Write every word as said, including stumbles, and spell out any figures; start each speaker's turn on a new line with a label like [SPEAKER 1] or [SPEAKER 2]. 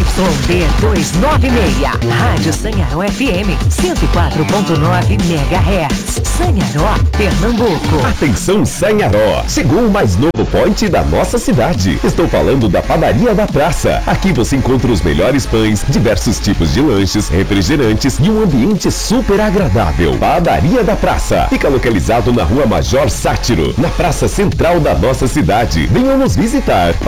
[SPEAKER 1] D duzentos e noventa e seis. Rádio Sanharó F M, cento e quatro ponto nove megahertz. Sanharó, Pernambuco.
[SPEAKER 2] Atenção, Sanharó! Chegou o mais novo point da nossa cidade. Estou falando da Padaria da Praça. Aqui você encontra os melhores pães, diversos tipos de lanches, refrigerantes e um ambiente super agradável. Padaria da Praça. Fica localizado na Rua Major Sátiro, na praça central da nossa cidade. Venham nos visitar.